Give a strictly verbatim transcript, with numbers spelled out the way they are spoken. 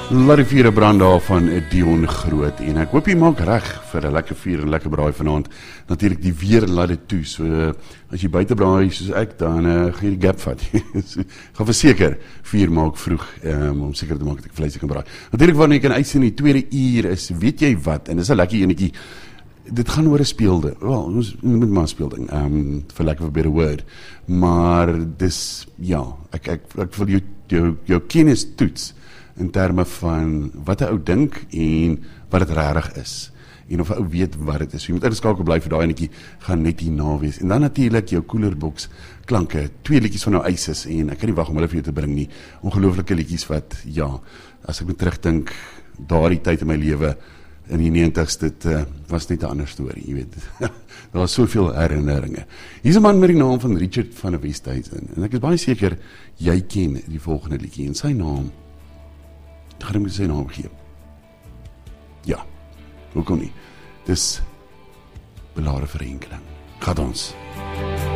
Laat die vure brand daar van Dion Groot en ek hoop jy maak reg vir 'n lekker vuur en lekker braai vanaand. Natuurlik die weer laat dit toe. So as jy buite braai soos ek, dan uh, gaan jy die gap vat. So, gaan verseker vuur maak vroeg um, om seker te maak dat ek vleis kan braai. Natuurlik wanneer jy kan uitsien die tweede uur is, weet jy wat, en dis 'n lekker enetjie. Dit gaan oor 'n speelde. Wel, ons moet maar speelding. Um vir lekker for better word. Maar dis ja, ek ek ek wil jou jou, jou kennis toets in terme van wat 'n ou dink en wat dit regtig is. En of 'n ou weet wat dit is. So jy moet ingeskakel bly vir daai enetjie gaan net hierna wees. En dan natuurlik jou Coolerbox klanke, twee liedjies van nou Isis en ek kan nie wag om hulle vir jou te bring nie. Ongelooflike liedjies wat ja, as ek moet terugdink daardie tyd in my lewe in die negentig's, dit uh, was net 'n ander storie, jy weet. Daar was soveel herinneringe. Hier's 'n man met die naam van Richard van der Westhuizen en ek is baie seker jy ken die volgende liedjie en sy naam ek gaan hom sy naam gee. Ja, hoekom nie? Dis Belare Vereniging. Gaat ons.